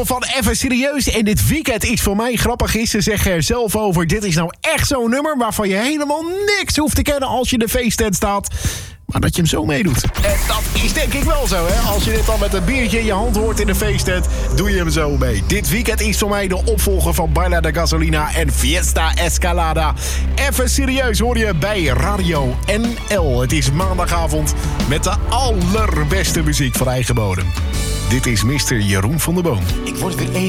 Van even serieus. En dit weekend is voor mij grappig is. Ze zeggen er zelf over. Dit is nou echt zo'n nummer waarvan je helemaal niks hoeft te kennen als je in de feesttent staat. Maar dat je hem zo meedoet. En dat is denk ik wel zo, hè. Als je dit dan met een biertje in je hand hoort in de feesttent, doe je hem zo mee. Dit weekend is voor mij de opvolger van Baila de Gasolina en Fiesta Escalada. Even serieus hoor je bij Radio NL. Het is maandagavond met de allerbeste muziek van eigen bodem. Dit is Mr. Jeroen van der Boom. Ik word weer even